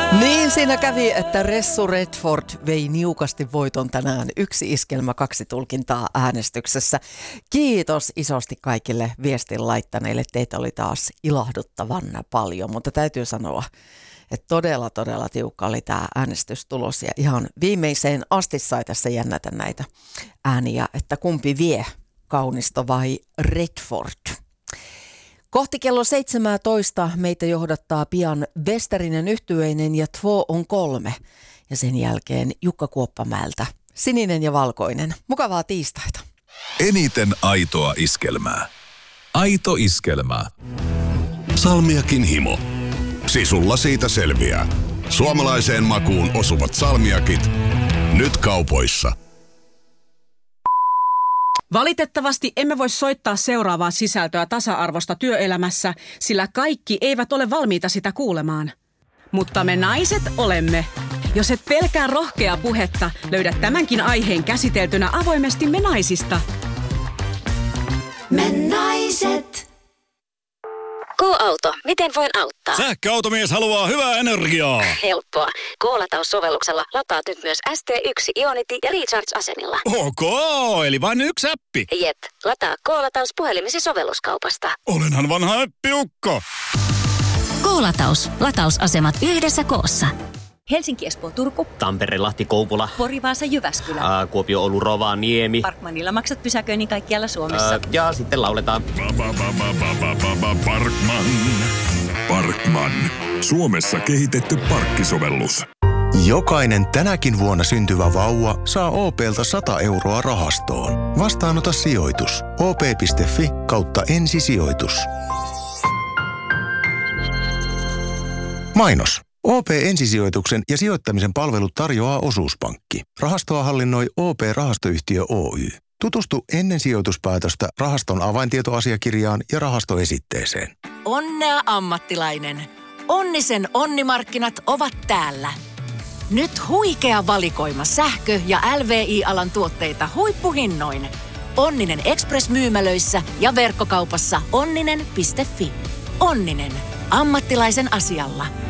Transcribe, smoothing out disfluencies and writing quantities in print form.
Niin siinä kävi, että Ressu Redford vei niukasti voiton tänään 1 iskelmä 2 tulkintaa äänestyksessä. Kiitos isosti kaikille viestin laittaneille. Teitä oli taas ilahduttavan paljon, mutta täytyy sanoa, että todella tiukka oli tämä äänestystulos. Ja ihan viimeiseen asti sai tässä jännätä näitä ääniä, että kumpi vie, Kaunisto vai Redford. Kohti kello 17 meitä johdattaa pian Westerinen Yhtyeinen ja Två on 3. Ja sen jälkeen Jukka Kuoppamäeltä Sininen ja valkoinen. Mukavaa tiistaita. Eniten aitoa iskelmää. Aito iskelmää. Salmiakin himo. Sisulla siitä selviää. Suomalaiseen makuun osuvat salmiakit. Nyt kaupoissa. Valitettavasti emme voi soittaa seuraavaa sisältöä tasa-arvosta työelämässä, sillä kaikki eivät ole valmiita sitä kuulemaan. Mutta me naiset olemme. Jos et pelkää rohkeaa puhetta, löydät tämänkin aiheen käsiteltynä avoimesti Me naisista. Me naiset. K-auto. Miten voin auttaa? Sähköautomies haluaa hyvää energiaa. Helppoa. K-lataussovelluksella lataat nyt myös ST1 Ionity ja Recharge-asemilla. Ok, eli vain yksi äppi. Jep. Lataa K-lataus puhelimesi sovelluskaupasta. Olenhan vanha äppiukko. K-lataus. Latausasemat yhdessä koossa. Helsinki, Espoo, Turku. Tampere, Lahti, Kouvola. Pori, Vaasa, Jyväskylä. Kuopio, Oulu, Rovaniemi. Parkmanilla maksat pysäköinnin kaikkialla Suomessa. Ja sitten lauletaan. Parkman. Suomessa kehitetty parkkisovellus. Jokainen tänäkin vuonna syntyvä vauva saa OP:lta 100 euroa rahastoon. Vastaanota sijoitus. op.fi/ensisijoitus. Mainos. OP-ensisijoituksen ja sijoittamisen palvelut tarjoaa Osuuspankki. Rahastoa hallinnoi OP-rahastoyhtiö Oy. Tutustu ennen sijoituspäätöstä rahaston avaintietoasiakirjaan ja rahastoesitteeseen. Onnea ammattilainen! Onnisen onnimarkkinat ovat täällä. Nyt huikea valikoima sähkö- ja LVI-alan tuotteita huippuhinnoin. Onninen Express-myymälöissä ja verkkokaupassa onninen.fi. Onninen. Ammattilaisen asialla.